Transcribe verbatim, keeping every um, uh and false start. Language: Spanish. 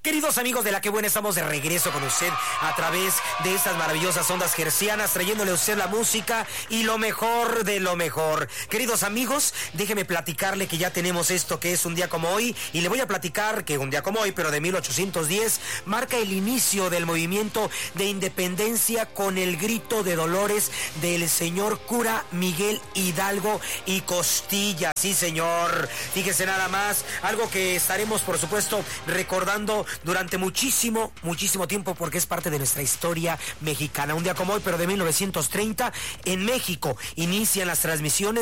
Queridos amigos de La Que Buena, estamos de regreso con usted a través de estas maravillosas ondas hercianas, trayéndole a usted la música y lo mejor de lo mejor. Queridos amigos, déjeme platicarle que ya tenemos esto que es un día como hoy, y le voy a platicar que un día como hoy, pero de mil ochocientos diez, marca el inicio del movimiento de independencia con el grito de dolores del señor cura Miguel Hidalgo y Costilla. Sí, señor. Fíjese nada más, algo que estaremos, por supuesto, recordando durante muchísimo, muchísimo tiempo, porque es parte de nuestra historia mexicana. Un día como hoy, pero de mil novecientos treinta, en México, inician las transmisiones